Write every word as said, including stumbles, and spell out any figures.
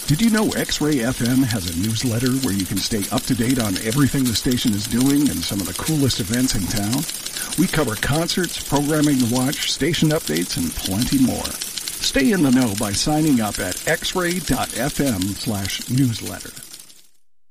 Did you know X-Ray F M has a newsletter where you can stay up to date on everything the station is doing and some of the coolest events in town? We cover concerts, programming to watch, station updates, and plenty more. Stay in the know by signing up at x ray dot f m slash newsletter.